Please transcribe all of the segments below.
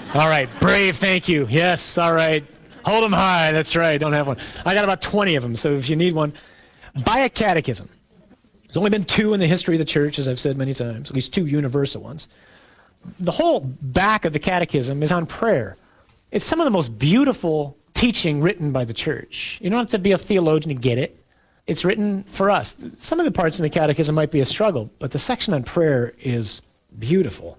All right, brave, thank you. Yes, all right. Hold them high, that's right, don't have one. I got about 20 of them, so if you need one, buy a catechism. There's only been 2 in the history of the church, as I've said many times, at least 2 universal ones. The whole back of the catechism is on prayer. It's some of the most beautiful teaching written by the church. You don't have to be a theologian to get it. It's written for us. Some of the parts in the catechism might be a struggle, but the section on prayer is beautiful.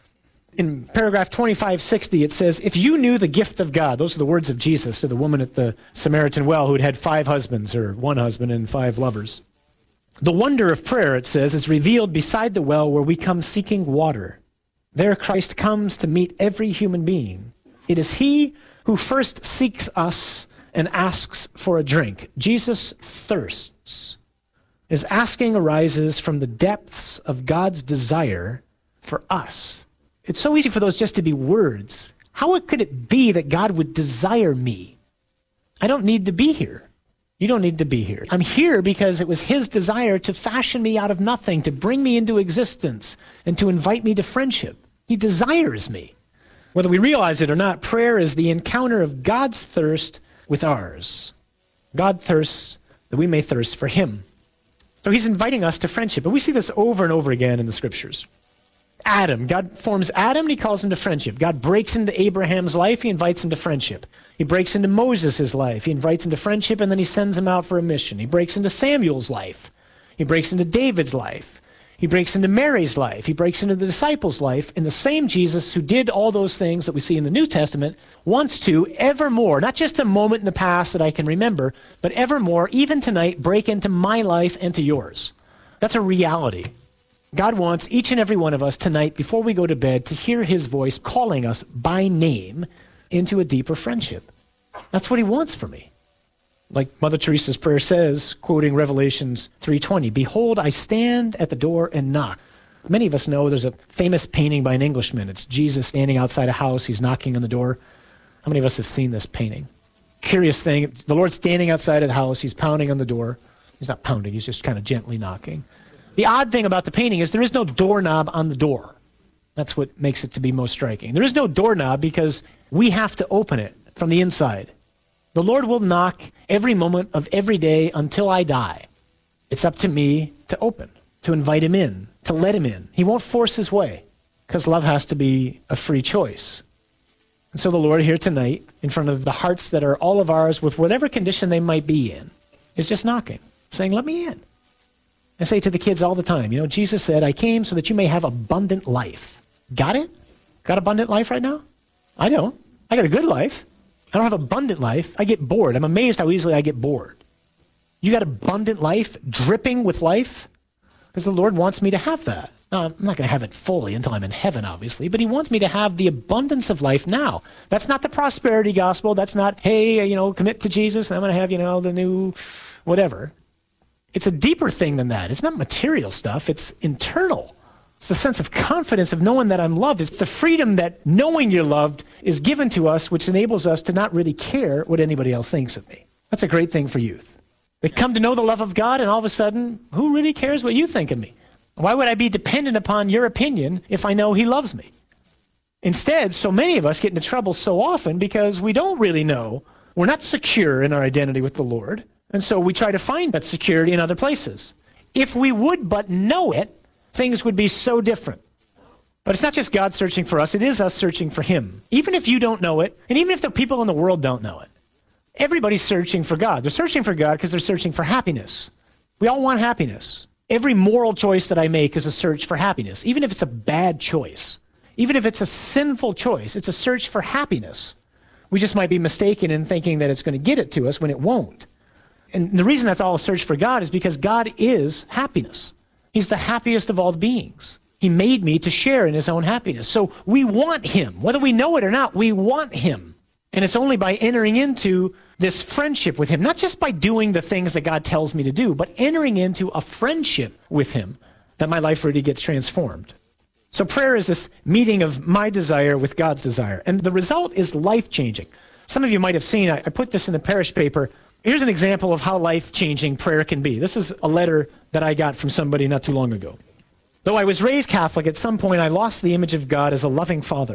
In paragraph 2560, it says, if you knew the gift of God, those are the words of Jesus to the woman at the Samaritan well who had 5 husbands, or 1 husband and 5 lovers. The wonder of prayer, it says, is revealed beside the well where we come seeking water. There Christ comes to meet every human being. It is he who first seeks us and asks for a drink. Jesus thirsts. His asking arises from the depths of God's desire for us. It's so easy for those just to be words. How could it be that God would desire me? I don't need to be here. You don't need to be here. I'm here because it was his desire to fashion me out of nothing, to bring me into existence, and to invite me to friendship. He desires me. Whether we realize it or not, prayer is the encounter of God's thirst with ours. God thirsts that we may thirst for him. So he's inviting us to friendship. And we see this over and over again in the scriptures. Adam, God forms Adam and he calls him to friendship. God breaks into Abraham's life, he invites him to friendship. He breaks into Moses' life, he invites him to friendship, and then he sends him out for a mission. He breaks into Samuel's life. He breaks into David's life. He breaks into Mary's life. He breaks into the disciples' life. And the same Jesus who did all those things that we see in the New Testament wants to evermore, not just a moment in the past that I can remember, but evermore, even tonight, break into my life and to yours. That's a reality. God wants each and every one of us tonight, before we go to bed, to hear his voice calling us by name into a deeper friendship. That's what he wants for me. Like Mother Teresa's prayer says, quoting Revelations 3:20, behold, I stand at the door and knock. Many of us know there's a famous painting by an Englishman. It's Jesus standing outside a house. He's knocking on the door. How many of us have seen this painting? Curious thing, the Lord's standing outside of the house. He's pounding on the door. He's not pounding. He's just kind of gently knocking. The odd thing about the painting is there is no doorknob on the door. That's what makes it to be most striking. There is no doorknob because we have to open it from the inside. The Lord will knock every moment of every day until I die. It's up to me to open, to invite him in, to let him in. He won't force his way because love has to be a free choice. And so the Lord here tonight, in front of the hearts that are all of ours, with whatever condition they might be in, is just knocking, saying, let me in. I say to the kids all the time, Jesus said, I came so that you may have abundant life. Got it? Got abundant life right now? I don't. I got a good life. I don't have abundant life. I get bored. I'm amazed how easily I get bored. You got abundant life, dripping with life? Because the Lord wants me to have that. Now, I'm not going to have it fully until I'm in heaven, obviously, but he wants me to have the abundance of life now. That's not the prosperity gospel. That's not, hey, commit to Jesus, and I'm going to have, the new whatever. It's a deeper thing than that. It's not material stuff. It's internal. It's the sense of confidence of knowing that I'm loved. It's the freedom that knowing you're loved is given to us, which enables us to not really care what anybody else thinks of me. That's a great thing for youth. They come to know the love of God, and all of a sudden, who really cares what you think of me? Why would I be dependent upon your opinion if I know he loves me? Instead, so many of us get into trouble so often because we don't really know. We're not secure in our identity with the Lord. And so we try to find that security in other places. If we would but know it, things would be so different. But it's not just God searching for us, it is us searching for him. Even if you don't know it, and even if the people in the world don't know it, everybody's searching for God. They're searching for God because they're searching for happiness. We all want happiness. Every moral choice that I make is a search for happiness, even if it's a bad choice. Even if it's a sinful choice, it's a search for happiness. We just might be mistaken in thinking that it's going to get it to us when it won't. And the reason that's all a search for God is because God is happiness. He's the happiest of all beings. He made me to share in his own happiness. So we want him. Whether we know it or not, we want him. And it's only by entering into this friendship with him, not just by doing the things that God tells me to do, but entering into a friendship with him, that my life really gets transformed. So prayer is this meeting of my desire with God's desire. And the result is life-changing. Some of you might have seen, I put this in the parish paper. Here's an example of how life-changing prayer can be. This is a letter that I got from somebody not too long ago. Though I was raised Catholic, at some point I lost the image of God as a loving father.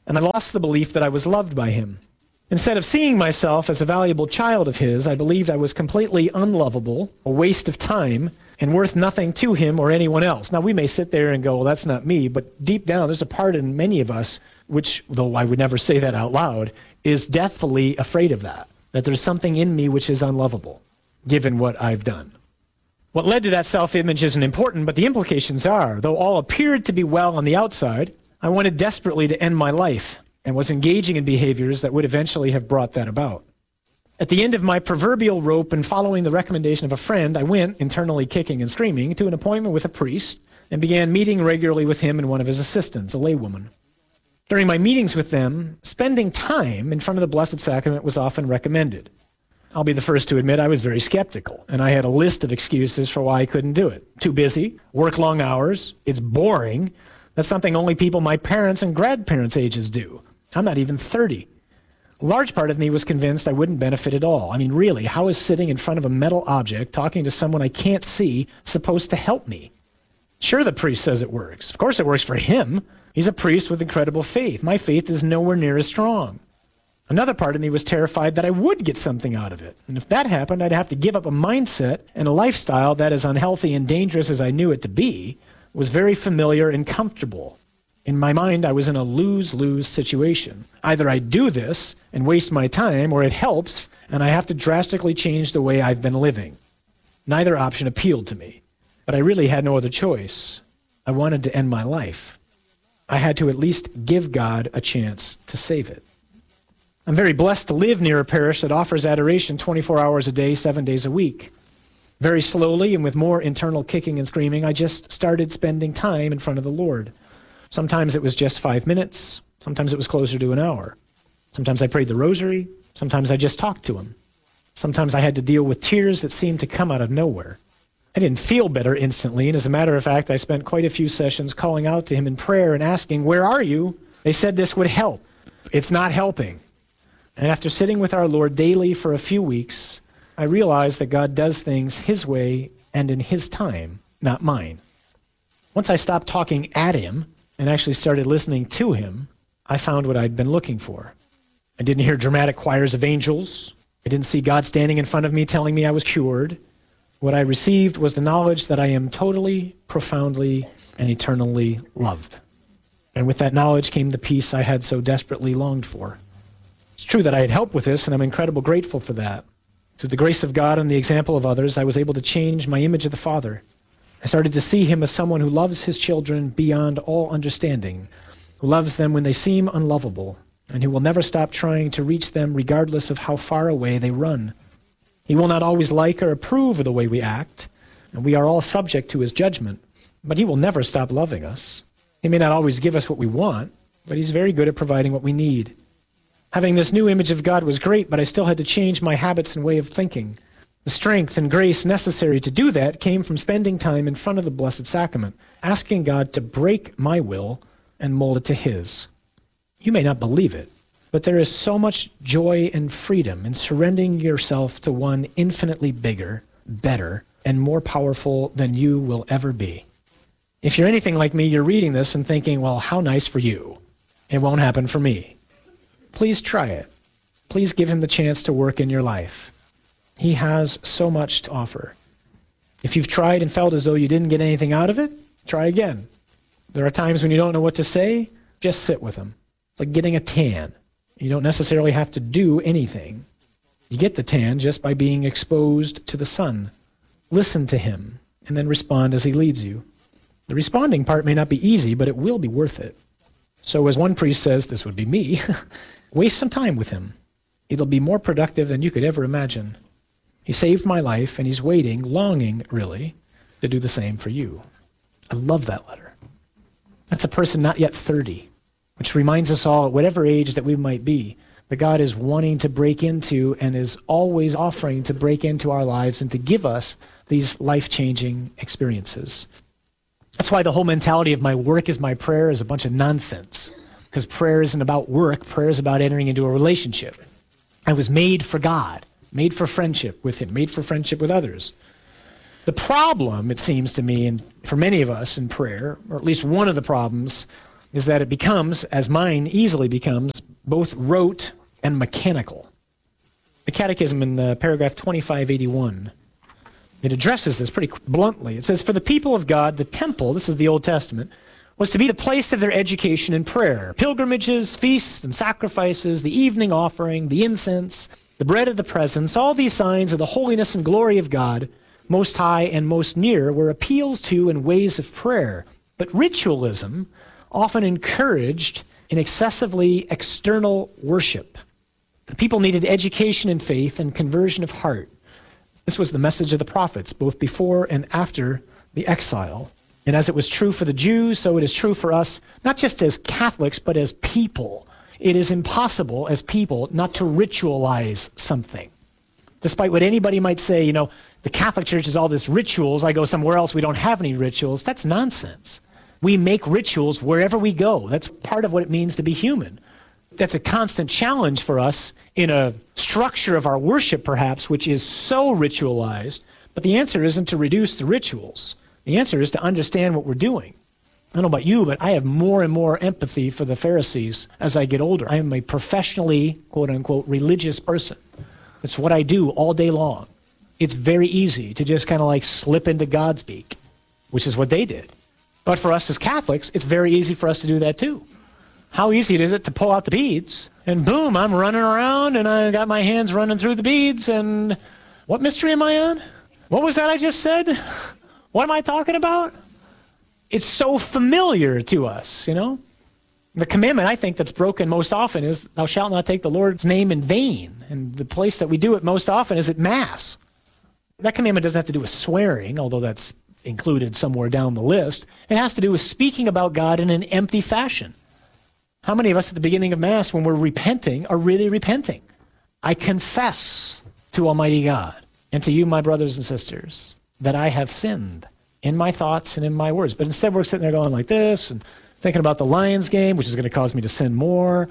and I lost the belief that I was loved by him. Instead of seeing myself as a valuable child of his, I believed I was completely unlovable, a waste of time, and worth nothing to him or anyone else. Now, we may sit there and go, well, that's not me, but deep down, there's a part in many of us, which, though I would never say that out loud, is deathfully afraid of that there's something in me which is unlovable, given what I've done. What led to that self-image isn't important, but the implications are. Though all appeared to be well on the outside, I wanted desperately to end my life and was engaging in behaviors that would eventually have brought that about. At the end of my proverbial rope and following the recommendation of a friend, I went, internally kicking and screaming, to an appointment with a priest and began meeting regularly with him and one of his assistants, a laywoman. During my meetings with them, spending time in front of the Blessed Sacrament was often recommended. I'll be the first to admit I was very skeptical, and I had a list of excuses for why I couldn't do it. Too busy, work long hours, it's boring. That's something only people my parents' and grandparents' ages do. I'm not even 30. A large part of me was convinced I wouldn't benefit at all. I mean, really, how is sitting in front of a metal object, talking to someone I can't see, supposed to help me? Sure, the priest says it works. Of course it works for him. He's a priest with incredible faith. My faith is nowhere near as strong. Another part of me was terrified that I would get something out of it. And if that happened, I'd have to give up a mindset and a lifestyle that, as unhealthy and dangerous as I knew it to be, was very familiar and comfortable. In my mind, I was in a lose-lose situation. Either I do this and waste my time, or it helps, and I have to drastically change the way I've been living. Neither option appealed to me, but I really had no other choice. I wanted to end my life. I had to at least give God a chance to save it. I'm very blessed to live near a parish that offers adoration 24 hours a day, 7 days a week. Very slowly and with more internal kicking and screaming, I just started spending time in front of the Lord. Sometimes it was just 5 minutes. Sometimes it was closer to an hour. Sometimes I prayed the rosary. Sometimes I just talked to him. Sometimes I had to deal with tears that seemed to come out of nowhere. I didn't feel better instantly, and as a matter of fact, I spent quite a few sessions calling out to him in prayer and asking, "Where are you?" They said this would help. It's not helping. And after sitting with our Lord daily for a few weeks, I realized that God does things his way and in his time, not mine. Once I stopped talking at him and actually started listening to him, I found what I'd been looking for. I didn't hear dramatic choirs of angels. I didn't see God standing in front of me telling me I was cured. What I received was the knowledge that I am totally, profoundly, and eternally loved. And with that knowledge came the peace I had so desperately longed for. It's true that I had help with this, and I'm incredibly grateful for that. Through the grace of God and the example of others, I was able to change my image of the Father. I started to see him as someone who loves his children beyond all understanding, who loves them when they seem unlovable, and who will never stop trying to reach them regardless of how far away they run. He will not always like or approve of the way we act, and we are all subject to his judgment, but he will never stop loving us. He may not always give us what we want, but he's very good at providing what we need. Having this new image of God was great, but I still had to change my habits and way of thinking. The strength and grace necessary to do that came from spending time in front of the Blessed Sacrament, asking God to break my will and mold it to his. You may not believe it, but there is so much joy and freedom in surrendering yourself to one infinitely bigger, better, and more powerful than you will ever be. If you're anything like me, you're reading this and thinking, well, how nice for you. It won't happen for me. Please try it. Please give him the chance to work in your life. He has so much to offer. If you've tried and felt as though you didn't get anything out of it, try again. There are times when you don't know what to say, just sit with him. It's like getting a tan. You don't necessarily have to do anything. You get the tan just by being exposed to the sun. Listen to him, and then respond as he leads you. The responding part may not be easy, but it will be worth it. So as one priest says, this would be me, waste some time with him. It'll be more productive than you could ever imagine. He saved my life, and he's waiting, longing, really, to do the same for you. I love that letter. That's a person not yet 30, which reminds us all, at whatever age that we might be, that God is wanting to break into and is always offering to break into our lives and to give us these life-changing experiences. That's why the whole mentality of my work is my prayer is a bunch of nonsense, because prayer isn't about work. Prayer is about entering into a relationship. I was made for God, made for friendship with him, made for friendship with others. The problem, it seems to me, and for many of us in prayer, or at least one of the problems, is that it becomes, as mine easily becomes, both rote and mechanical. The Catechism in paragraph 2581, it addresses this pretty bluntly. It says, "For the people of God, the temple," this is the Old Testament, "was to be the place of their education and prayer. Pilgrimages, feasts, and sacrifices, the evening offering, the incense, the bread of the presence, all these signs of the holiness and glory of God, most high and most near, were appeals to and ways of prayer. But ritualism often encouraged an excessively external worship. The people needed education in faith and conversion of heart. This was the message of the prophets, both before and after the exile. And as it was true for the Jews, so it is true for us, not just as Catholics, but as people. It is impossible as people not to ritualize something. Despite what anybody might say, the Catholic Church is all this rituals. I go somewhere else, we don't have any rituals. That's nonsense. We make rituals wherever we go. That's part of what it means to be human. That's a constant challenge for us in a structure of our worship, perhaps, which is so ritualized. But the answer isn't to reduce the rituals. The answer is to understand what we're doing. I don't know about you, but I have more and more empathy for the Pharisees as I get older. I am a professionally, quote unquote, religious person. It's what I do all day long. It's very easy to just kind of like slip into Godspeak, which is what they did. But for us as Catholics, it's very easy for us to do that too. How easy is it to pull out the beads and boom, I'm running around and I got my hands running through the beads and what mystery am I on? What was that I just said? What am I talking about? It's so familiar to us, The commandment, I think, that's broken most often is, "Thou shalt not take the Lord's name in vain." And the place that we do it most often is at Mass. That commandment doesn't have to do with swearing, although that's included somewhere down the list. It has to do with speaking about God in an empty fashion. How many of us at the beginning of Mass, when we're repenting, are really repenting? I confess to Almighty God and to you, my brothers and sisters, that I have sinned in my thoughts and in my words. But instead we're sitting there going like this and thinking about the Lions game, which is going to cause me to sin more.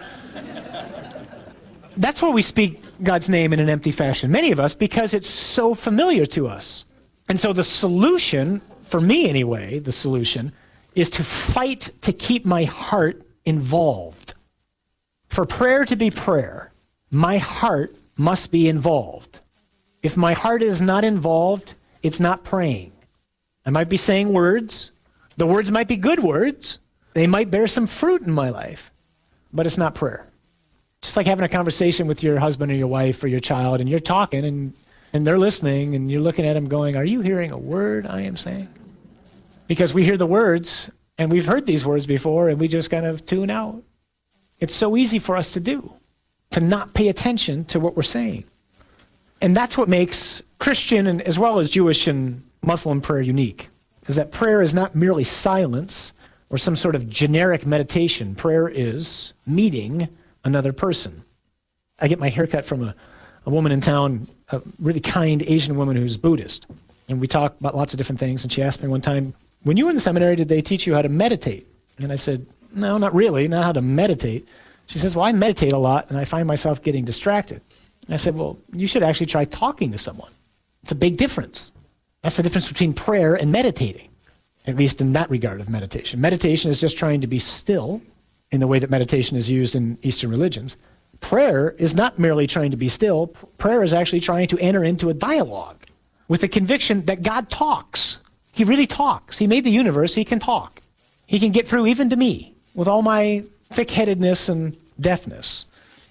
That's where we speak God's name in an empty fashion, many of us, because it's so familiar to us. And so the solution, for me anyway, the solution is to fight to keep my heart involved. For prayer to be prayer, my heart must be involved. If my heart is not involved, it's not praying. I might be saying words. The words might be good words. They might bear some fruit in my life, but it's not prayer. Just like having a conversation with your husband or your wife or your child, and you're talking and they're listening, and you're looking at them going, "Are you hearing a word I am saying?" Because we hear the words, and we've heard these words before, and we just kind of tune out. It's so easy for us to do, to not pay attention to what we're saying. And that's what makes Christian and as well as Jewish and Muslim prayer unique, is that prayer is not merely silence or some sort of generic meditation. Prayer is meeting another person. I get my haircut from a woman in town, a really kind Asian woman who's Buddhist. And we talk about lots of different things. And she asked me one time, "When you were in the seminary, did they teach you how to meditate?" And I said, "No, not really, not how to meditate." She says, "Well, I meditate a lot and I find myself getting distracted." And I said, "Well, you should actually try talking to someone. It's a big difference. That's the difference between prayer and meditating, at least in that regard of meditation. Meditation is just trying to be still in the way that meditation is used in Eastern religions. Prayer is not merely trying to be still. Prayer is actually trying to enter into a dialogue with the conviction that God talks. He really talks. He made the universe. He can talk. He can get through even to me with all my thick-headedness and deafness.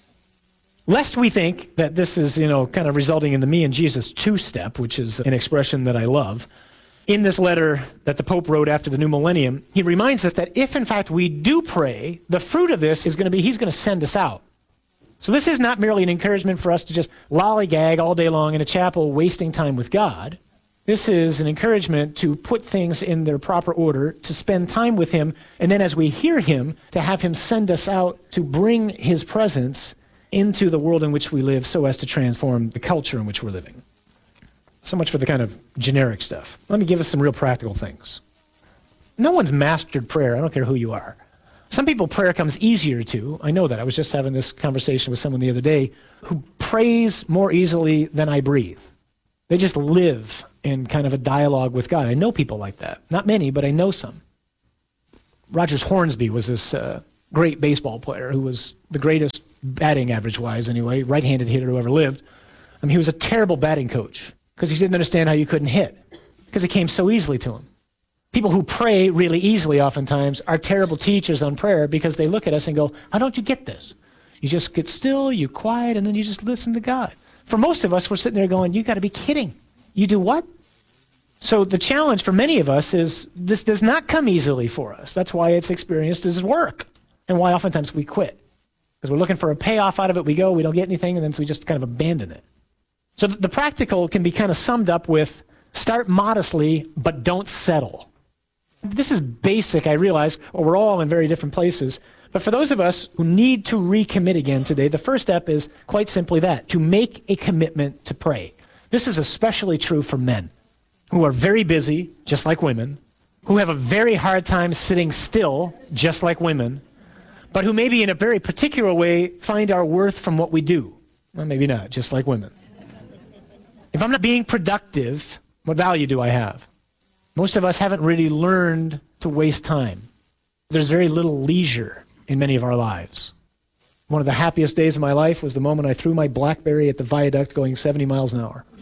Lest we think that this is, kind of resulting in the me and Jesus two-step, which is an expression that I love. In this letter that the Pope wrote after the new millennium, he reminds us that if in fact we do pray, the fruit of this is going to be he's going to send us out. So this is not merely an encouragement for us to just lollygag all day long in a chapel wasting time with God. This is an encouragement to put things in their proper order, to spend time with him, and then as we hear him, to have him send us out to bring his presence into the world in which we live so as to transform the culture in which we're living. So much for the kind of generic stuff. Let me give us some real practical things. No one's mastered prayer. I don't care who you are. Some people, prayer comes easier to. I know that. I was just having this conversation with someone the other day who prays more easily than I breathe. They just live in kind of a dialogue with God. I know people like that. Not many, but I know some. Rogers Hornsby was this great baseball player who was the greatest batting average-wise anyway, right-handed hitter who ever lived. I mean, he was a terrible batting coach because he didn't understand how you couldn't hit because it came so easily to him. People who pray really easily oftentimes are terrible teachers on prayer because they look at us and go, how don't you get this? You just get still, you quiet, and then you just listen to God. For most of us, we're sitting there going, you got to be kidding. You do what? So the challenge for many of us is this does not come easily for us. That's why it's experienced as work and why oftentimes we quit. Because we're looking for a payoff out of it. We go, we don't get anything, and then so we just kind of abandon it. So the practical can be kind of summed up with start modestly, but don't settle. This is basic, I realize, or we're all in very different places. But for those of us who need to recommit again today, the first step is quite simply that, to make a commitment to pray. This is especially true for men who are very busy, just like women, who have a very hard time sitting still, just like women, but who maybe in a very particular way find our worth from what we do. Well, maybe not, just like women. If I'm not being productive, what value do I have? Most of us haven't really learned to waste time. There's very little leisure in many of our lives. One of the happiest days of my life was the moment I threw my BlackBerry at the viaduct going 70 miles an hour.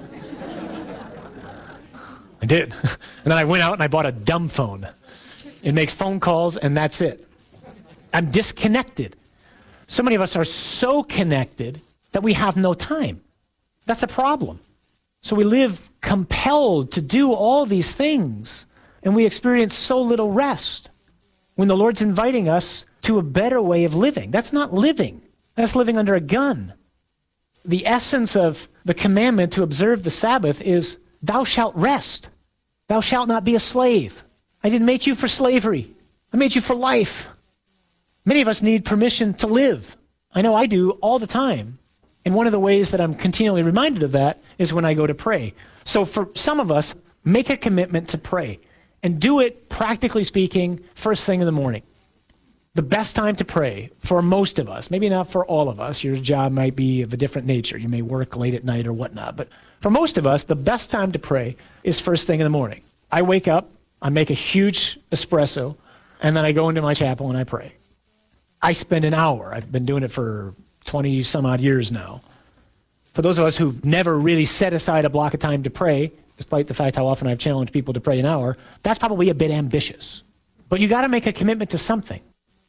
I did. And then I went out and I bought a dumb phone. It makes phone calls and that's it. I'm disconnected. So many of us are so connected that we have no time. That's a problem. So we live compelled to do all these things, and we experience so little rest when the Lord's inviting us to a better way of living. That's not living. That's living under a gun. The essence of the commandment to observe the Sabbath is, thou shalt rest. Thou shalt not be a slave. I didn't make you for slavery. I made you for life. Many of us need permission to live. I know I do all the time. And one of the ways that I'm continually reminded of that is when I go to pray. So for some of us, make a commitment to pray and do it, practically speaking, first thing in the morning. The best time to pray for most of us, maybe not for all of us, your job might be of a different nature. You may work late at night or whatnot, but for most of us, the best time to pray is first thing in the morning. I wake up, I make a huge espresso, and then I go into my chapel and I pray. I spend an hour. I've been doing it for 20 some odd years now. For those of us who've never really set aside a block of time to pray, despite the fact how often I've challenged people to pray an hour, that's probably a bit ambitious. But you got to make a commitment to something.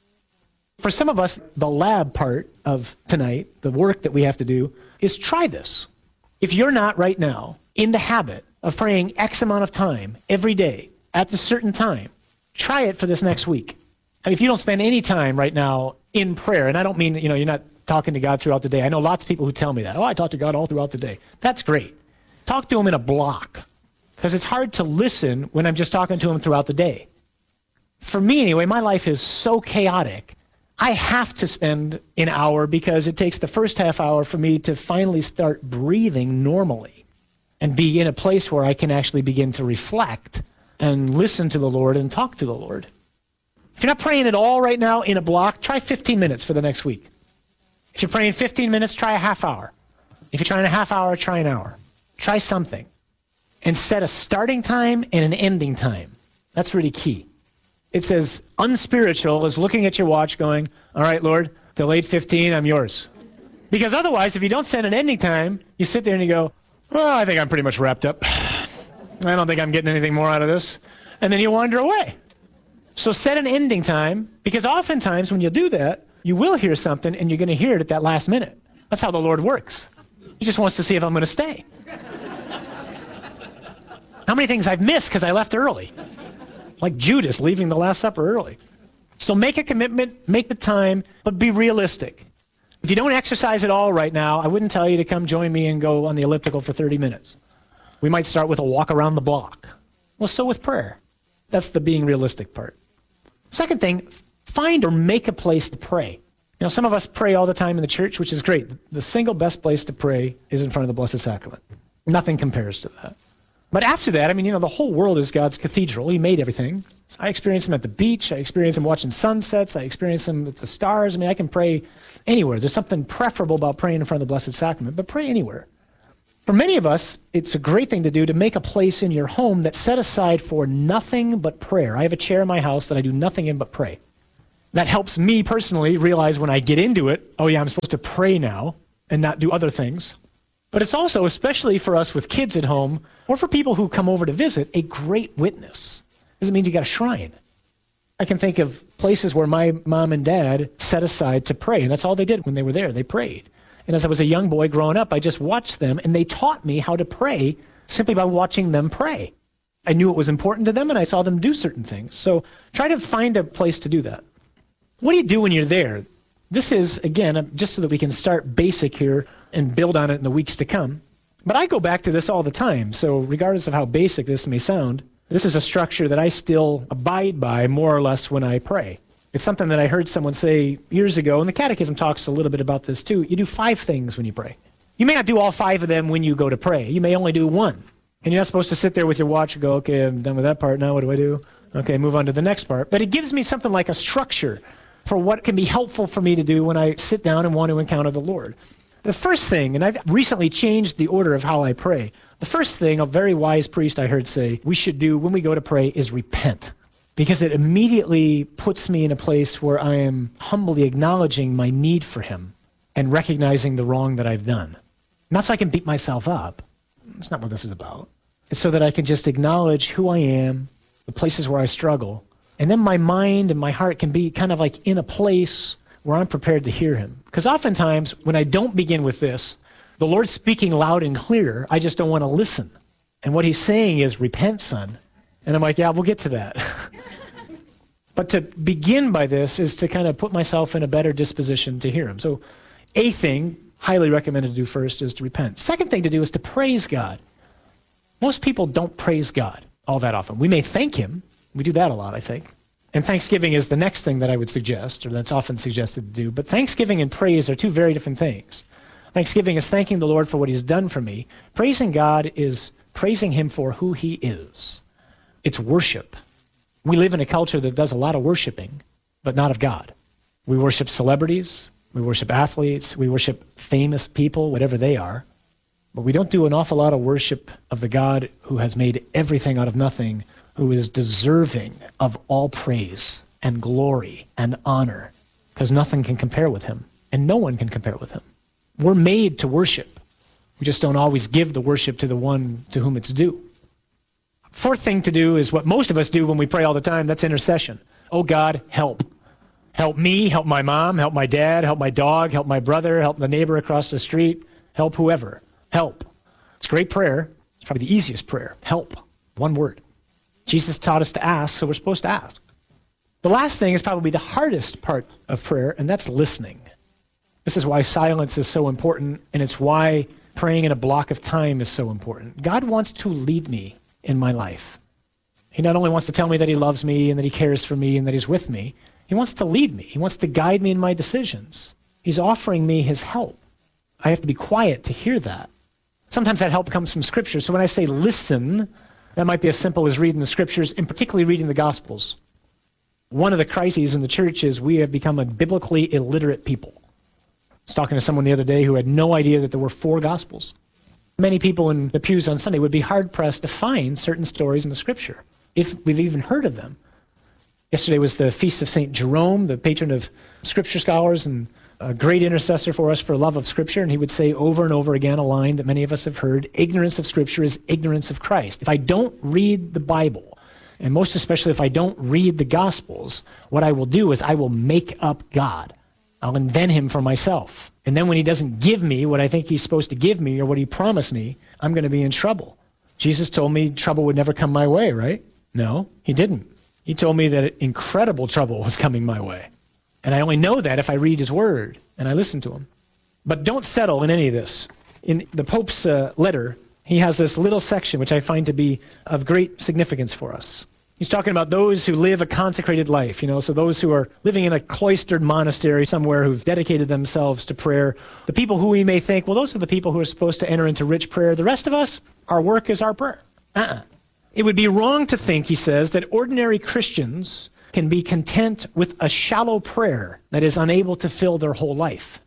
For some of us, the lab part of tonight, the work that we have to do, is try this. If you're not right now in the habit of praying X amount of time every day at a certain time, try it for this next week. I mean, if you don't spend any time right now in prayer, and I don't mean, you're not talking to God throughout the day. I know lots of people who tell me that. Oh, I talk to God all throughout the day. That's great. Talk to him in a block, because it's hard to listen when I'm just talking to him throughout the day. For me anyway, my life is so chaotic. I have to spend an hour because it takes the first half hour for me to finally start breathing normally and be in a place where I can actually begin to reflect and listen to the Lord and talk to the Lord. If you're not praying at all right now in a block, try 15 minutes for the next week. If you're praying 15 minutes, try a half hour. If you're trying a half hour, try an hour. Try something. And set a starting time and an ending time. That's really key. It says unspiritual is looking at your watch going, all right, Lord, till 8:15, I'm yours. Because otherwise, if you don't set an ending time, you sit there and you go, well, I think I'm pretty much wrapped up. I don't think I'm getting anything more out of this. And then you wander away. So set an ending time, because oftentimes when you do that, you will hear something and you're going to hear it at that last minute. That's how the Lord works. He just wants to see if I'm going to stay. How many things I've missed because I left early? Like Judas leaving the Last Supper early. So make a commitment, make the time, but be realistic. If you don't exercise at all right now, I wouldn't tell you to come join me and go on the elliptical for 30 minutes. We might start with a walk around the block. Well, so with prayer. That's the being realistic part. Second thing, find or make a place to pray. Some of us pray all the time in the church, which is great. The single best place to pray is in front of the Blessed Sacrament. Nothing compares to that. But after that, the whole world is God's cathedral. He made everything. I experience him at the beach. I experience him watching sunsets. I experience him with the stars. I can pray anywhere. There's something preferable about praying in front of the Blessed Sacrament, but pray anywhere. For many of us, it's a great thing to do to make a place in your home that's set aside for nothing but prayer. I have a chair in my house that I do nothing in but pray. That helps me personally realize when I get into it, oh yeah, I'm supposed to pray now and not do other things. But it's also, especially for us with kids at home, or for people who come over to visit, a great witness. Doesn't mean you got a shrine. I can think of places where my mom and dad set aside to pray, and that's all they did when they were there. They prayed. And as I was a young boy growing up, I just watched them, and they taught me how to pray simply by watching them pray. I knew it was important to them, and I saw them do certain things. So try to find a place to do that. What do you do when you're there? This is, again, just so that we can start basic here and build on it in the weeks to come. But I go back to this all the time, so regardless of how basic this may sound, this is a structure that I still abide by more or less when I pray. It's something that I heard someone say years ago, and the Catechism talks a little bit about this too. You do 5 things when you pray. You may not do all 5 of them when you go to pray. You may only do 1. And you're not supposed to sit there with your watch and go, okay, I'm done with that part, now what do I do? Okay, move on to the next part. But it gives me something like a structure for what can be helpful for me to do when I sit down and want to encounter the Lord. The first thing, and I've recently changed the order of how I pray, the first thing a very wise priest I heard say we should do when we go to pray is repent. Because it immediately puts me in a place where I am humbly acknowledging my need for him and recognizing the wrong that I've done. Not so I can beat myself up. That's not what this is about. It's so that I can just acknowledge who I am, the places where I struggle, and then my mind and my heart can be kind of like in a place where I'm prepared to hear him. Because oftentimes, when I don't begin with this, the Lord's speaking loud and clear, I just don't want to listen. And what he's saying is, repent, son. And I'm like, yeah, we'll get to that. But to begin by this is to kind of put myself in a better disposition to hear him. So a thing, highly recommended to do first, is to repent. Second thing to do is to praise God. Most people don't praise God all that often. We may thank him. We do that a lot, I think. And thanksgiving is the next thing that I would suggest, or that's often suggested to do. But thanksgiving and praise are 2 very different things. Thanksgiving is thanking the Lord for what he's done for me. Praising God is praising him for who he is. It's worship. We live in a culture that does a lot of worshiping, but not of God. We worship celebrities, we worship athletes, we worship famous people, whatever they are. But we don't do an awful lot of worship of the God who has made everything out of nothing, who is deserving of all praise and glory and honor, because nothing can compare with him, and no one can compare with him. We're made to worship. We just don't always give the worship to the one to whom it's due. Fourth thing to do is what most of us do when we pray all the time. That's intercession. Oh God, help. Help me, help my mom, help my dad, help my dog, help my brother, help the neighbor across the street, help whoever. Help. It's a great prayer. It's probably the easiest prayer. Help. One word. Jesus taught us to ask, so we're supposed to ask. The last thing is probably the hardest part of prayer, and that's listening. This is why silence is so important, and it's why praying in a block of time is so important. God wants to lead me in my life. He not only wants to tell me that he loves me and that he cares for me and that he's with me, he wants to lead me. He wants to guide me in my decisions. He's offering me his help. I have to be quiet to hear that. Sometimes that help comes from Scripture. So when I say listen, that might be as simple as reading the Scriptures, and particularly reading the Gospels. One of the crises in the church is we have become a biblically illiterate people. I was talking to someone the other day who had no idea that there were 4 Gospels. Many people in the pews on Sunday would be hard-pressed to find certain stories in the Scripture, if we've even heard of them. Yesterday was the Feast of St. Jerome, the patron of Scripture scholars and a great intercessor for us for love of Scripture, and he would say over and over again a line that many of us have heard: ignorance of Scripture is ignorance of Christ. If I don't read the Bible, and most especially if I don't read the Gospels, what I will do is I will make up God. I'll invent him for myself. And then when he doesn't give me what I think he's supposed to give me or what he promised me, I'm going to be in trouble. Jesus told me trouble would never come my way, right? No, he didn't. He told me that incredible trouble was coming my way. And I only know that if I read his word and I listen to him. But don't settle in any of this. In the Pope's letter, he has this little section which I find to be of great significance for us. He's talking about those who live a consecrated life, so those who are living in a cloistered monastery somewhere who've dedicated themselves to prayer. The people who we may think, well, those are the people who are supposed to enter into rich prayer. The rest of us, our work is our prayer. It would be wrong to think, he says, that ordinary Christians can be content with a shallow prayer that is unable to fill their whole life.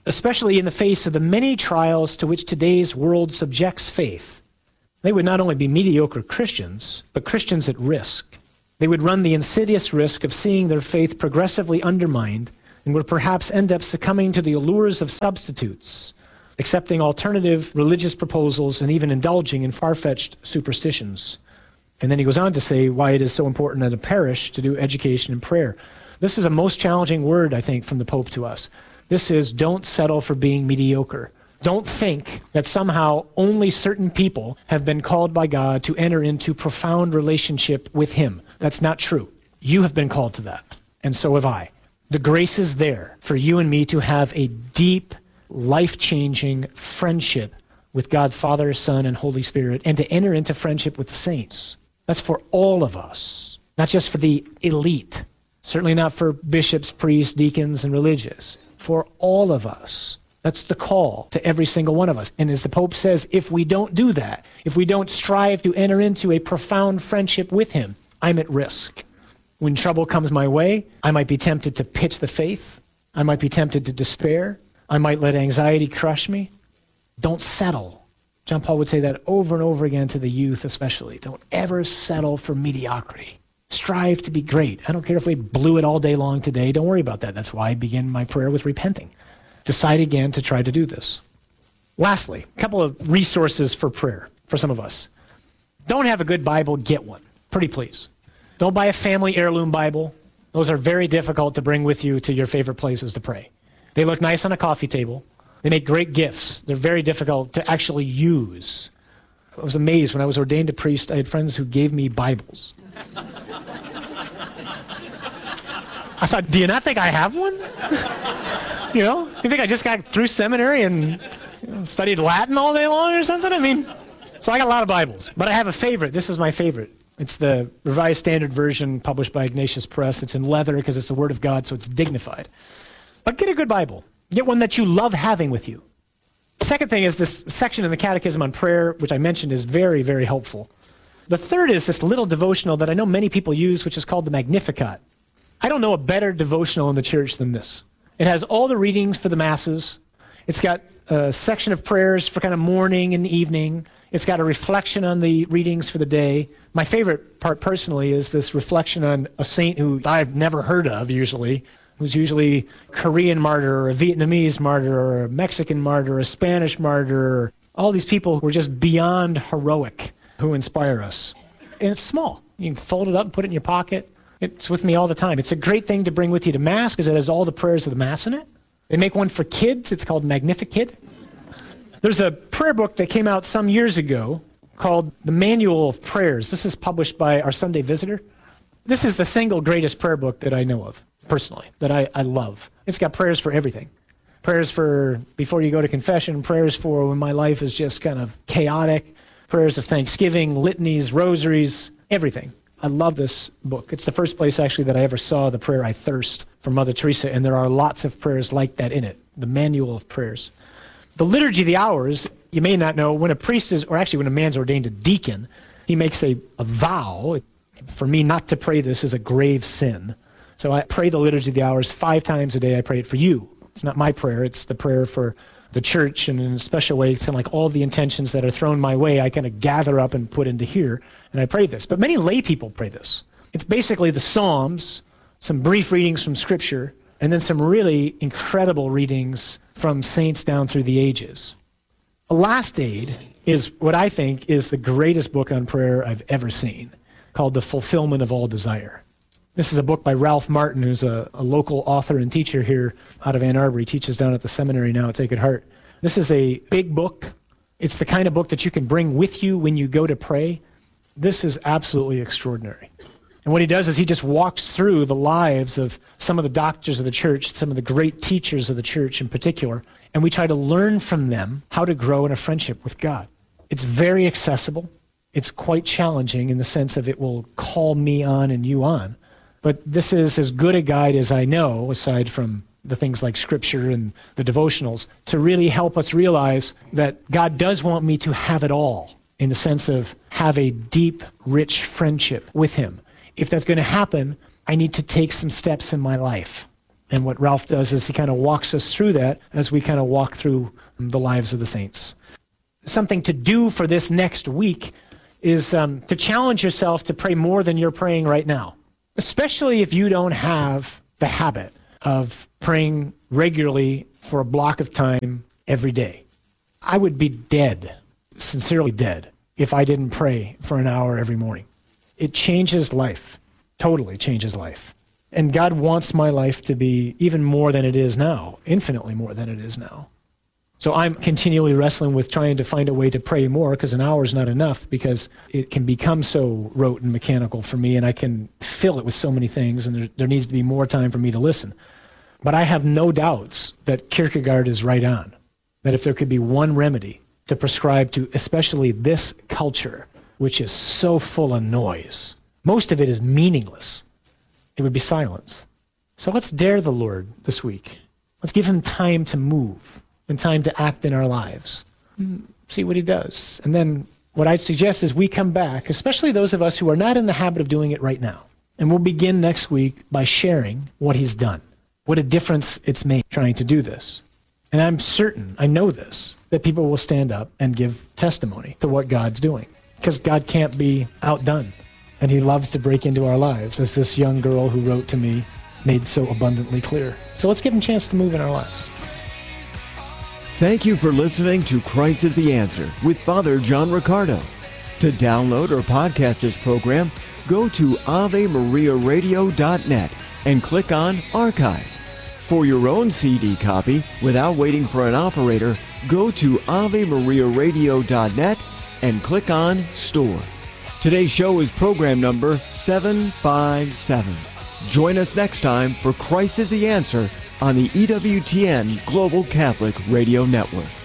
especially in the face of the many trials to which today's world subjects faith. They would not only be mediocre Christians, but Christians at risk. They would run the insidious risk of seeing their faith progressively undermined and would perhaps end up succumbing to the allures of substitutes, accepting alternative religious proposals and even indulging in far-fetched superstitions. And then he goes on to say why it is so important at a parish to do education and prayer. This is a most challenging word, I think, from the Pope to us. This is, don't settle for being mediocre. Don't think that somehow only certain people have been called by God to enter into profound relationship with him. That's not true. You have been called to that, and so have I. The grace is there for you and me to have a deep, life-changing friendship with God, Father, Son, and Holy Spirit, and to enter into friendship with the saints. That's for all of us, not just for the elite, certainly not for bishops, priests, deacons, and religious, for all of us. That's the call to every single one of us. And as the Pope says, if we don't do that, if we don't strive to enter into a profound friendship with him, I'm at risk. When trouble comes my way, I might be tempted to pitch the faith. I might be tempted to despair. I might let anxiety crush me. Don't settle. John Paul would say that over and over again to the youth especially. Don't ever settle for mediocrity. Strive to be great. I don't care if we blew it all day long today. Don't worry about that. That's why I begin my prayer with repenting. Decide again to try to do this. Lastly, a couple of resources for prayer for some of us. Don't have a good Bible, get one. Pretty please. Don't buy a family heirloom Bible. Those are very difficult to bring with you to your favorite places to pray. They look nice on a coffee table. They make great gifts. They're very difficult to actually use. I was amazed when I was ordained a priest. I had friends who gave me Bibles. I thought, do you not think I have one? You think I just got through seminary and studied Latin all day long or something? So I got a lot of Bibles, but I have a favorite. This is my favorite. It's the Revised Standard Version published by Ignatius Press. It's in leather because it's the Word of God, so it's dignified. But get a good Bible. Get one that you love having with you. The second thing is this section in the Catechism on prayer, which I mentioned is very, very helpful. The third is this little devotional that I know many people use, which is called the Magnificat. I don't know a better devotional in the church than this. It has all the readings for the masses. It's got a section of prayers for kind of morning and evening. It's got a reflection on the readings for the day. My favorite part personally is this reflection on a saint who I've never heard of usually, who's usually a Korean martyr or a Vietnamese martyr or a Mexican martyr or a Spanish martyr. All these people who are just beyond heroic who inspire us. And it's small. You can fold it up and put it in your pocket. It's with me all the time. It's a great thing to bring with you to Mass because it has all the prayers of the Mass in it. They make one for kids. It's called Magnificat. There's a prayer book that came out some years ago called The Manual of Prayers. This is published by Our Sunday Visitor. This is the single greatest prayer book that I know of, personally, that I love. It's got prayers for everything. Prayers for before you go to confession, prayers for when my life is just kind of chaotic, prayers of thanksgiving, litanies, rosaries, everything. I love this book. It's the first place, actually, that I ever saw the prayer I Thirst from Mother Teresa, and there are lots of prayers like that in it, the Manual of Prayers. The Liturgy of the Hours, you may not know, when a priest is, or actually when a man's ordained a deacon, he makes a vow. For me, not to pray this is a grave sin. So I pray the Liturgy of the Hours 5 times a day. I pray it for you. It's not my prayer. It's the prayer for the church, and in a special way, it's kind of like all the intentions that are thrown my way, I kind of gather up and put into here, and I pray this. But many lay people pray this. It's basically the Psalms, some brief readings from Scripture, and then some really incredible readings from saints down through the ages. A Last Aid is what I think is the greatest book on prayer I've ever seen, called The Fulfillment of All Desire. This is a book by Ralph Martin, who's a local author and teacher here out of Ann Arbor. He teaches down at the seminary now at Sacred Heart. This is a big book. It's the kind of book that you can bring with you when you go to pray. This is absolutely extraordinary. And what he does is he just walks through the lives of some of the doctors of the church, some of the great teachers of the church in particular, and we try to learn from them how to grow in a friendship with God. It's very accessible. It's quite challenging in the sense of it will call me on and you on. But this is as good a guide as I know, aside from the things like Scripture and the devotionals, to really help us realize that God does want me to have it all, in the sense of have a deep, rich friendship with Him. If that's going to happen, I need to take some steps in my life. And what Ralph does is he kind of walks us through that as we kind of walk through the lives of the saints. Something to do for this next week is to challenge yourself to pray more than you're praying right now, especially if you don't have the habit of praying regularly for a block of time every day. I would be dead, sincerely dead, if I didn't pray for an hour every morning. It changes life, totally changes life. And God wants my life to be even more than it is now, infinitely more than it is now. So I'm continually wrestling with trying to find a way to pray more, because an hour is not enough, because it can become so rote and mechanical for me, and I can fill it with so many things, and there needs to be more time for me to listen. But I have no doubts that Kierkegaard is right on, that if there could be one remedy to prescribe to especially this culture, which is so full of noise, most of it is meaningless, it would be silence. So let's dare the Lord this week. Let's give him time to move and time to act in our lives. See what he does. And then what I'd suggest is we come back, especially those of us who are not in the habit of doing it right now. And we'll begin next week by sharing what he's done, what a difference it's made trying to do this. And I'm certain, I know this, that people will stand up and give testimony to what God's doing, because God can't be outdone. And he loves to break into our lives, as this young girl who wrote to me made so abundantly clear. So let's give him a chance to move in our lives. Thank you for listening to Christ is the Answer with Father John Riccardo. To download or podcast this program, go to AveMariaRadio.net and click on Archive. For your own CD copy, without waiting for an operator, go to AveMariaRadio.net and click on Store. Today's show is program number 757. Join us next time for Christ is the Answer on the EWTN Global Catholic Radio Network.